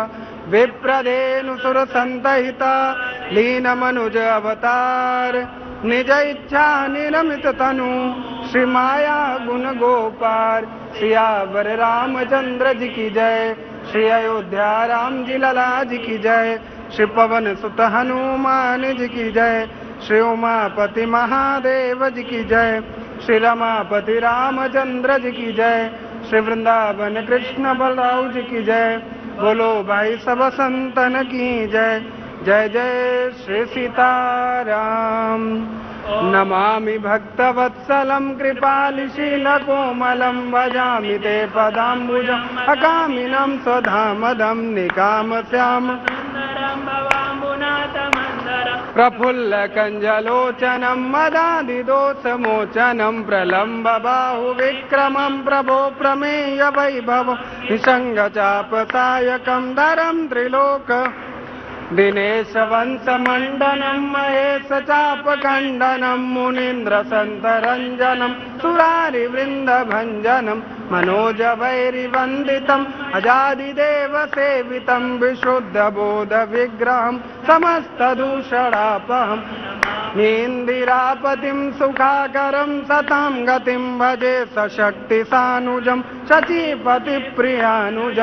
विप्रधेनुसुरसंतहिता लीनमनुज अवतार निज इच्छा निरमित तनु श्री माया गुण गोपाल। सियावर रामचंद्र जी की जय, श्री अयोध्या राम जी लला जी की जय, श्री पवन सुत हनुमान जी की जय, श्री उमापति महादेव जी की जय, श्री रमापति रामचंद्र जी की जय, श्री वृंदावन कृष्ण बलराव जी की जय। बोलो भाई सब संतन की जय। जय जय श्री सीताराम। नमामि भक्तवत्सलं कृपालिशीलकोमलं भजामि ते पदाम्बुजम् अकामिनं स्वधामदं निकामस्याम प्रफुल्लकञ्जलोचनं मदादिदोषमोचनं प्रलम्बबाहुविक्रमं प्रभो प्रमेय वैभवं निसङ्गचापसायकं धरं त्रिलोक दिनेशवंशमण्डनं महेशचापखण्डनं मुनीन्द्रसन्तरञ्जनं सुरारिवृन्दभञ्जनं मनोजवैरिवन्दितम् अजादिदेवसेवितं विशुद्धबोधविग्रहं समस्तदूषणापहम् नीन्दिरापतिं सुखाकरं सतां गतिं भजे सशक्तिसानुजं शचीपतिप्रियानुजम्